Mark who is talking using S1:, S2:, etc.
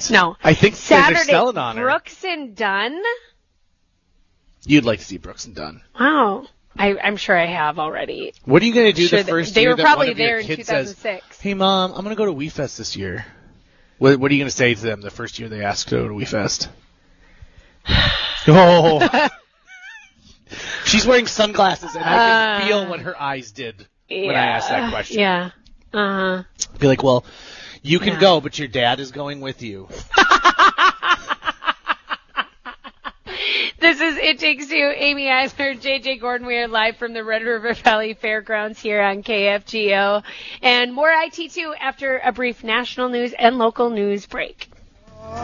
S1: West.
S2: No.
S1: I think
S2: Saturday,
S1: they're selling on her.
S2: Brooks and Dunn?
S1: You'd like to see Brooks and Dunn.
S2: Wow. I'm sure I have already.
S1: What are you going to do the first
S2: they
S1: year
S2: were
S1: that
S2: probably
S1: one of
S2: there
S1: your
S2: in
S1: kids
S2: 2006.
S1: says, hey, Mom, I'm going to go to WeFest this year? What are you going to say to them the first year they ask to go to WeFest? Oh. She's wearing sunglasses, and I can feel what her eyes did when I asked that question.
S2: Yeah. Uh-huh.
S1: Be like, well, you can go, but your dad is going with you.
S2: This is It Takes Two. Amy Eisner, JJ Gordon. We are live from the Red River Valley Fairgrounds here on KFGO. And more IT2 after a brief national news and local news break.